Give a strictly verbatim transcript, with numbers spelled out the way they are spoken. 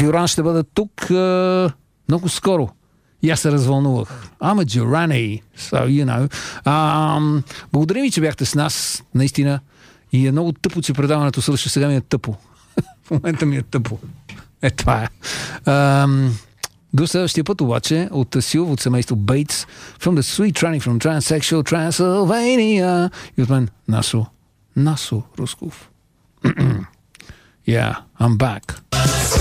Дюран ще бъде тук а, много скоро. И аз се развълнувах. I'm a Durani, so you know. А, благодаря ви, че бяхте с нас, наистина. И е много тъпо, че предаването свърши. Сега ми е тъпо. В момента ми е тъпо. Е, това е. А, до следващия път обаче от Сил, от семейство Bates, from the sweet tranny from transsexual Transylvania. И от мен Насо, Насо Русков. Yeah, I'm back.